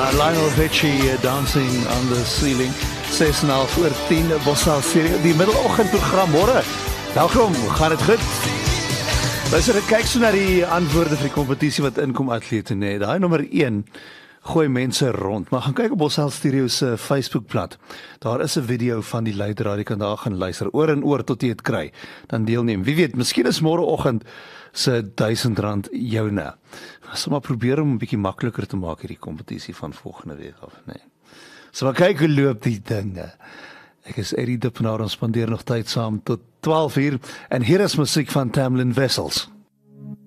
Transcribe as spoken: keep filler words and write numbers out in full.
Ja, Lionel Richie uh, dancing on the ceiling. ses en 'n half oor tien Bossal serie, die middeloggendprogram môre. Welkom, gaan dit goed? Luister, ek kyk so na die antwoorde vir die kompetisie wat inkom atlete nê. Daai nommer een gooi mense rond, maar gaan kyk op Bossal Stereo se Facebookblad. Daar is 'n video van die leidraad, jy kan daar gaan luister oor en oor tot jy dit kry. Dan deelneem. Wie weet, miskien is môreoggend se duisend rand joune. Ons maar probeer om 'n bietjie makliker te maak hierdie kompetisie van volgende week af, nee. So maar kyk hoe loop die dinge. Ek is Eddie Dippenaar, ons spandeer nog tyd saam tot twaalf uur en hier is musiek van Tamlin Wessels.